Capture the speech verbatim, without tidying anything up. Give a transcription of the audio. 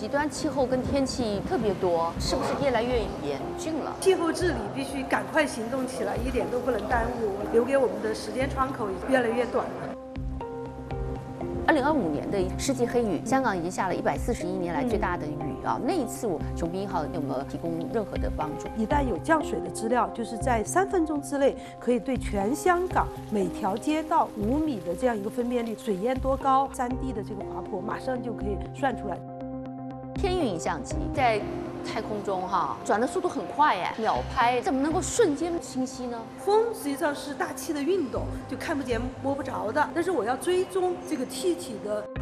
极端气候跟天气特别多，是不是越来越严峻了？ 气候治理必须赶快行动起来，一点都不能耽误，留给我们的时间窗口越来越短了。 二零二五年的世纪黑雨，香港已经下了一百四十一年来最大的雨啊！那一次，我琼宾一号有没有提供任何的帮助？ 一旦有降水的资料，就是在三分钟之内可以对全香港每条街道五米的这样一个分辨率，水淹多高，山地的这个滑坡，马上就可以算出来。 天运影像机在太空中哈转的速度很快哎，秒拍，怎么能够瞬间清晰呢？ 风实际上是大气的运动，就看不见摸不着的，但是我要追踪这个气体的